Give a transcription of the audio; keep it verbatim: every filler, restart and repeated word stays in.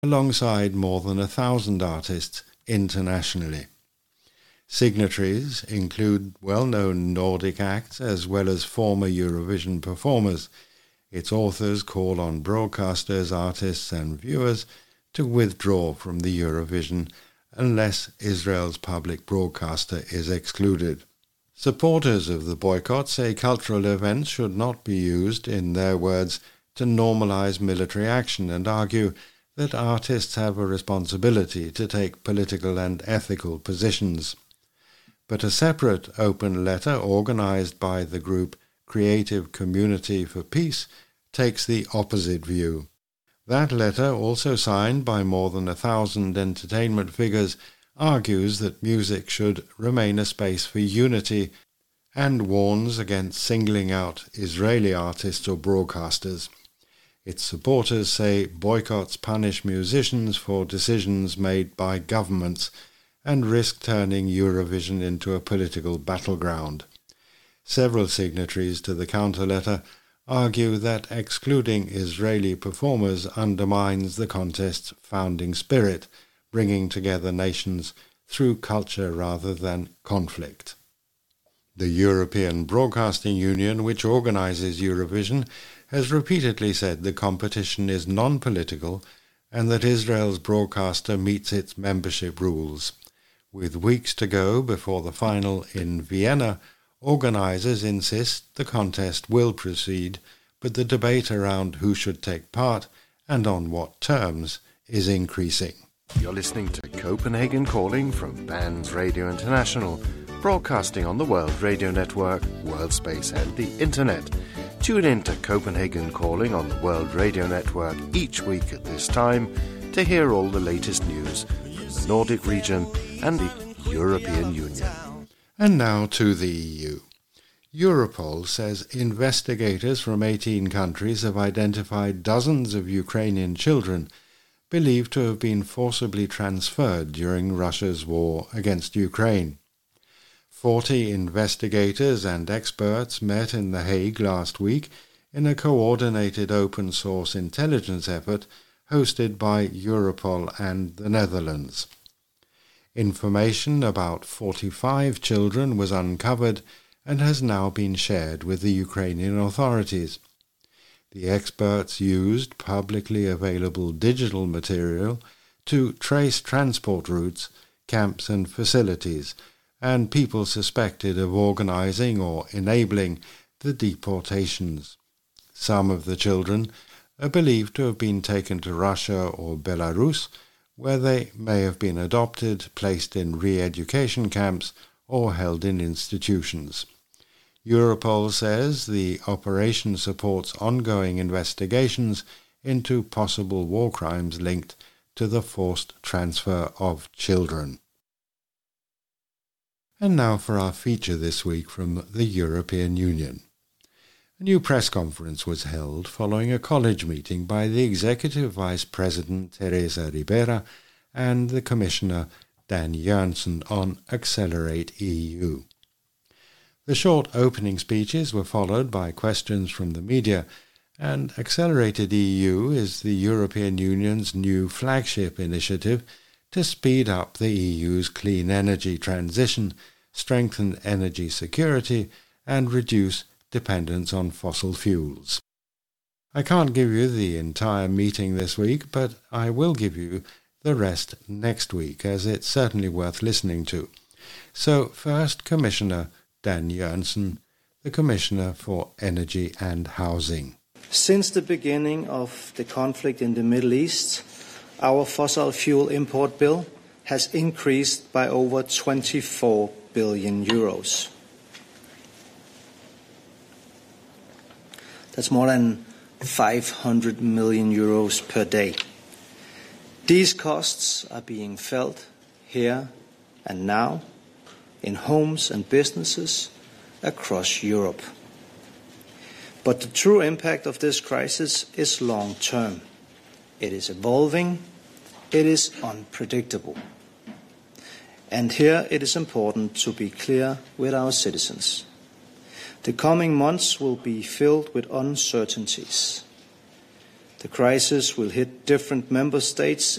alongside more than a thousand artists internationally. Signatories include well-known Nordic acts as well as former Eurovision performers. Its authors call on broadcasters, artists and viewers to withdraw from the Eurovision unless Israel's public broadcaster is excluded. Supporters of the boycott say cultural events should not be used, in their words, to normalize military action, and argue that artists have a responsibility to take political and ethical positions. But a separate open letter organized by the group Creative Community for Peace takes the opposite view. That letter, also signed by more than a thousand entertainment figures, argues that music should remain a space for unity and warns against singling out Israeli artists or broadcasters. Its supporters say boycotts punish musicians for decisions made by governments and risk turning Eurovision into a political battleground. Several signatories to the counter-letter argue that excluding Israeli performers undermines the contest's founding spirit, bringing together nations through culture rather than conflict. The European Broadcasting Union, which organizes Eurovision, has repeatedly said the competition is non-political and that Israel's broadcaster meets its membership rules. With weeks to go before the final in Vienna, organizers insist the contest will proceed, but the debate around who should take part and on what terms is increasing. You're listening to Copenhagen Calling from Bands Radio International, broadcasting on the World Radio Network, World Space and the Internet. Tune in to Copenhagen Calling on the World Radio Network each week at this time to hear all the latest news from the Nordic region and the European Union. And now to the E U. Europol says investigators from eighteen countries have identified dozens of Ukrainian children believed to have been forcibly transferred during Russia's war against Ukraine. Forty investigators and experts met in The Hague last week in a coordinated open-source intelligence effort hosted by Europol and the Netherlands. Information about forty-five children was uncovered and has now been shared with the Ukrainian authorities. The experts used publicly available digital material to trace transport routes, camps and facilities, and people suspected of organizing or enabling the deportations. Some of the children are believed to have been taken to Russia or Belarus, where they may have been adopted, placed in re-education camps, or held in institutions. Europol says the operation supports ongoing investigations into possible war crimes linked to the forced transfer of children. And now for our feature this week from the European Union. A new press conference was held following a college meeting by the Executive Vice President Teresa Ribera and the Commissioner Dan Jørgensen on Accelerate E U. The short opening speeches were followed by questions from the media, and Accelerated E U is the European Union's new flagship initiative to speed up the E U's clean energy transition, strengthen energy security, and reduce dependence on fossil fuels. I can't give you the entire meeting this week, but I will give you the rest next week, as it's certainly worth listening to. So first, Commissioner Dan Jørgensen, the Commissioner for Energy and Housing. Since the beginning of the conflict in the Middle East, our fossil fuel import bill has increased by over twenty-four billion euros. That's more than five hundred million euros per day. These costs are being felt here and now in homes and businesses across Europe. But the true impact of this crisis is long-term. It is evolving, it is unpredictable. And here it is important to be clear with our citizens. The coming months will be filled with uncertainties. The crisis will hit different member states